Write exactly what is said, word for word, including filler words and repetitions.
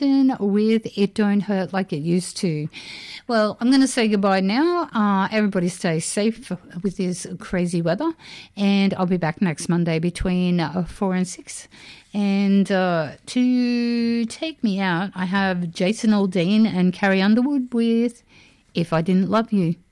Clapton with It Don't Hurt Like It Used To. Well, I'm going to say goodbye now. Uh, everybody stay safe with this crazy weather, and I'll be back next Monday between uh, four and six. And uh, to take me out, I have Jason Aldean and Carrie Underwood with If I Didn't Love You.